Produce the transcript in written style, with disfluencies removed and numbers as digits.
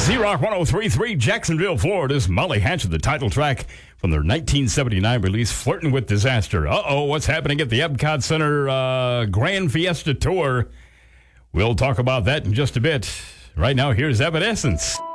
Z-Rock 103.3, Jacksonville, Florida's Molly Hatch with the title track from their 1979 release, Flirting with Disaster. What's happening at the Epcot Center Grand Fiesta Tour? We'll talk about that in just a bit. Right now, here's Evanescence.